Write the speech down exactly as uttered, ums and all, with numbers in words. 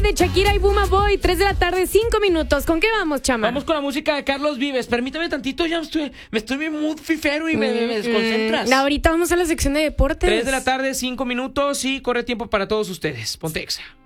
de Shakira y Buma Boy, tres de la tarde, cinco minutos. ¿Con qué vamos, chama? Vamos con la música de Carlos Vives. Permítame tantito, ya estoy, me estoy muy mood fifero y me, me desconcentras. Mm, ahorita vamos a la sección de deportes. tres de la tarde, cinco minutos y corre tiempo para todos ustedes. Ponte Exa.